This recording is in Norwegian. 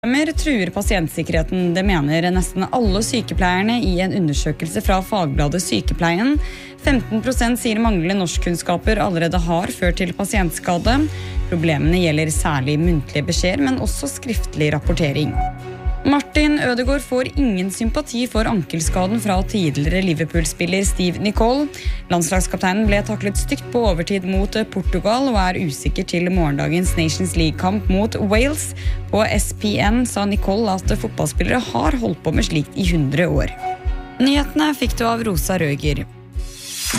Truer pasientsikkerheten, det mener nesten alle sykepleierne i en undersøkelse fra fagbladet Sykepleien. 15% sier manglende norskkunnskaper allerede har ført til pasientskade. Problemene gjelder særlig muntlige beskjeder, men også skriftlig rapportering. Martin Ødegaard får ingen sympati for ankelskaden fra tidligere Liverpool-spiller Steve Nicol. Landslagskapteinen ble taklet stygt på overtid mot Portugal og er usikker til morgendagens Nations League-kamp mot Wales. På SPN sa Nicol at fotballspillere har holdt på med slikt i 100 år. Nyhetene fikk du av Rosa Røger.